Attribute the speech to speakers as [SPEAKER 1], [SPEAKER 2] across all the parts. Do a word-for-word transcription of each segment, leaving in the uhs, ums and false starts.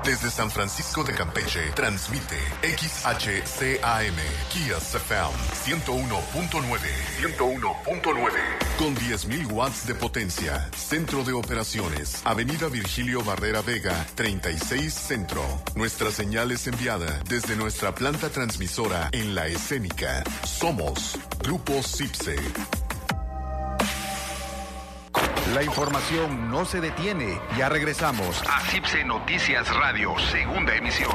[SPEAKER 1] Desde San Francisco de Campeche, transmite X H C A M, Kias F M, ciento uno punto nueve. ciento uno punto nueve. Con diez mil watts de potencia. Centro de operaciones. Avenida Virgilio Barrera Vega, treinta y seis Centro. Nuestra señal es enviada desde nuestra planta transmisora en La Escénica. Somos Grupo CIPSE.
[SPEAKER 2] La información no se detiene. Ya regresamos a CIPSE Noticias Radio, segunda emisión.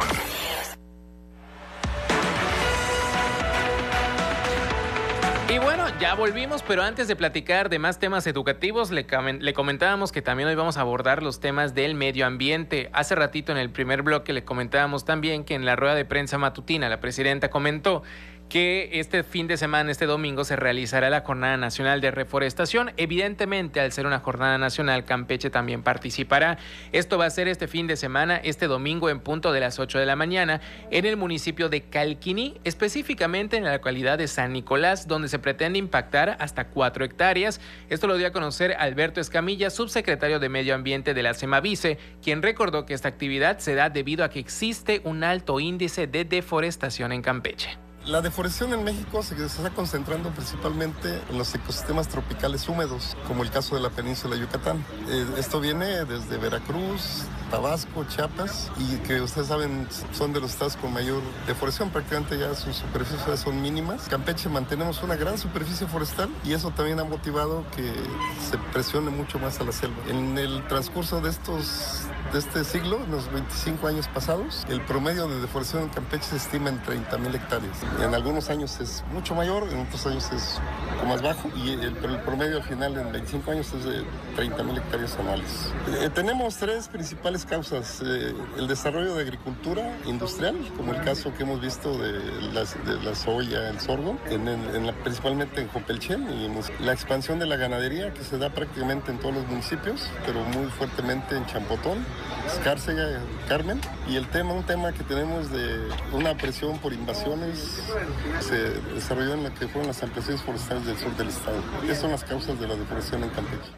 [SPEAKER 3] Y bueno, ya volvimos, pero antes de platicar de más temas educativos, le, le comentábamos que también hoy vamos a abordar los temas del medio ambiente. Hace ratito en el primer bloque le comentábamos también que en la rueda de prensa matutina la presidenta comentó que este fin de semana, este domingo, se realizará la Jornada Nacional de Reforestación. Evidentemente, al ser una jornada nacional, Campeche también participará. Esto va a ser este fin de semana, este domingo en punto de las ocho de la mañana, en el municipio de Calquiní, específicamente en la localidad de San Nicolás, donde se pretende impactar hasta cuatro hectáreas. Esto lo dio a conocer Alberto Escamilla, subsecretario de Medio Ambiente de la Semavice, quien recordó que esta actividad se da debido a que existe un alto índice de deforestación en Campeche.
[SPEAKER 4] La deforestación en México se está concentrando principalmente en los ecosistemas tropicales húmedos, como el caso de la península de Yucatán. Eh, esto viene desde Veracruz, Tabasco, Chiapas, y que ustedes saben son de los estados con mayor deforestación, prácticamente ya sus superficies son mínimas. Campeche mantenemos una gran superficie forestal y eso también ha motivado que se presione mucho más a la selva. En el transcurso de estos de este siglo, en los veinticinco años pasados, el promedio de deforestación en Campeche se estima en treinta mil hectáreas. En algunos años es mucho mayor, en otros años es un poco más bajo, y el, pero el promedio al final en veinticinco años es de treinta mil hectáreas anuales. Eh, tenemos tres principales causas: eh, el desarrollo de agricultura industrial, como el caso que hemos visto de, las, de la soya, el sorgo, en el, en la, principalmente en Jopelchen, y en la expansión de la ganadería que se da prácticamente en todos los municipios, pero muy fuertemente en Champotón, Escárcega, Carmen, y el tema, un tema que tenemos de una presión por invasiones se desarrolló en lo que fueron las ampliaciones forestales del sur del estado. Esas son las causas de la deforestación en Campeche.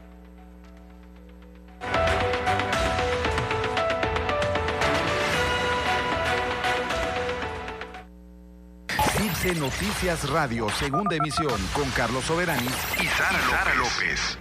[SPEAKER 2] CIPSE Noticias Radio, segunda emisión, con Carlos Soberanis y Sara López. Sara López.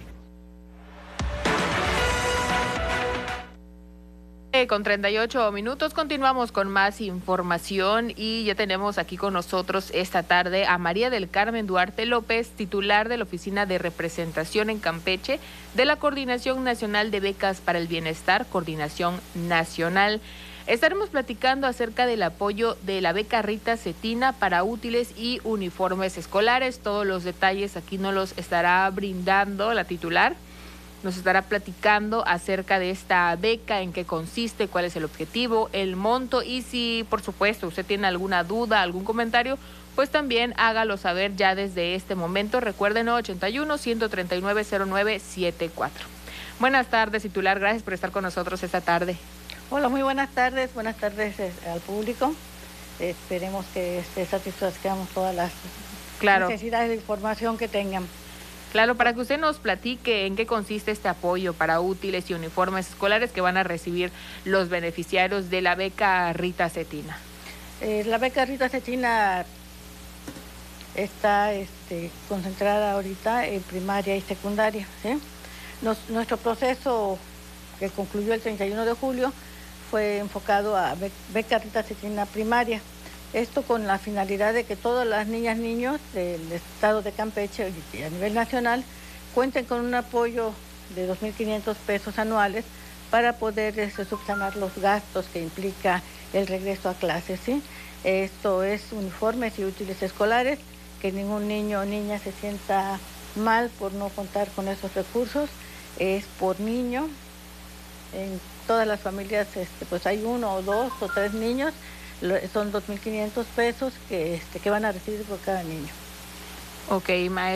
[SPEAKER 5] Con treinta y ocho minutos continuamos con más información y ya tenemos aquí con nosotros esta tarde a María del Carmen Duarte López, titular de la Oficina de Representación en Campeche de la Coordinación Nacional de Becas para el Bienestar, Coordinación Nacional. Estaremos platicando acerca del apoyo de la beca Rita Cetina para útiles y uniformes escolares. Todos los detalles aquí nos los estará brindando la titular. Nos estará platicando acerca de esta beca, en qué consiste, cuál es el objetivo, el monto, y si, por supuesto, usted tiene alguna duda, algún comentario, pues también hágalo saber ya desde este momento. Recuerden, ochenta y uno, ciento treinta y nueve, cero nueve setenta y cuatro. Buenas tardes, titular, gracias por estar con nosotros esta tarde.
[SPEAKER 6] Hola, muy buenas tardes, buenas tardes eh, al público. Eh, esperemos que este, satisfazcamos todas las
[SPEAKER 5] claro.
[SPEAKER 6] necesidades de información que tengan.
[SPEAKER 5] Claro, para que usted nos platique en qué consiste este apoyo para útiles y uniformes escolares que van a recibir los beneficiarios de la beca Rita Cetina.
[SPEAKER 6] Eh, la beca Rita Cetina está este, concentrada ahorita en primaria y secundaria, ¿sí? Nos, nuestro proceso, que concluyó el treinta y uno de julio, fue enfocado a be beca Rita Cetina primaria. Esto con la finalidad de que todas las niñas y niños del estado de Campeche y a nivel nacional cuenten con un apoyo de dos mil quinientos pesos anuales para poder este, subsanar los gastos que implica el regreso a clases, ¿sí? Esto es uniformes y útiles escolares, que ningún niño o niña se sienta mal por no contar con esos recursos. Es por niño. En todas las familias este, pues hay uno o dos o tres niños. Son dos mil quinientos pesos que, este, que van a recibir por cada niño.
[SPEAKER 5] Ok, maestra.